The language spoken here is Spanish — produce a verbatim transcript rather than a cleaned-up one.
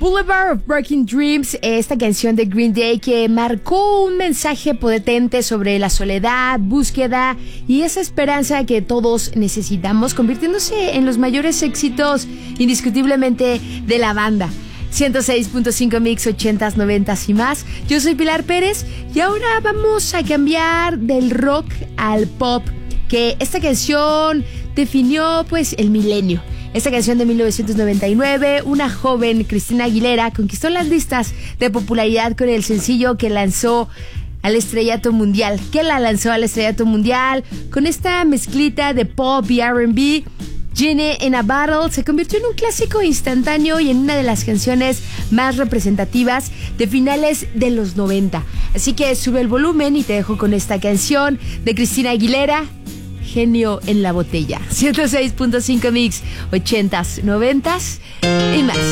Boulevard of Broken Dreams, esta canción de Green Day que marcó un mensaje potente sobre la soledad, búsqueda y esa esperanza que todos necesitamos, convirtiéndose en los mayores éxitos indiscutiblemente de la banda. ciento seis punto cinco Mix, ochentas, noventas y más. Yo soy Pilar Pérez y ahora vamos a cambiar del rock al pop, que esta canción definió pues el milenio. Esta canción de mil novecientos noventa y nueve, una joven Cristina Aguilera conquistó las listas de popularidad con el sencillo que lanzó al estrellato mundial. Que la lanzó al estrellato mundial con esta mezclita de pop y R and B. Genie in a Bottle se convirtió en un clásico instantáneo y en una de las canciones más representativas de finales de los noventa. Así que sube el volumen y te dejo con esta canción de Cristina Aguilera, Genio en la botella. ciento seis punto cinco Mix, ochentas, noventas y más.